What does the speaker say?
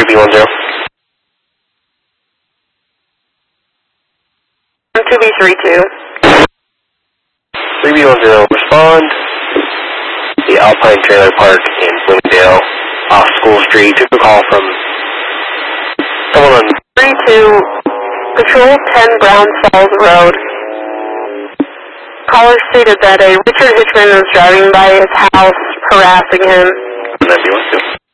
3B10. 2B32. 3B10, respond. The Alpine Trailer Park in Bloomingdale, off School Street. Took a call from someone on 32, Patrol 10 Brown Falls Road. Caller stated that a Richard Hitchman was driving by his house, harassing him. That'd be 1, 2.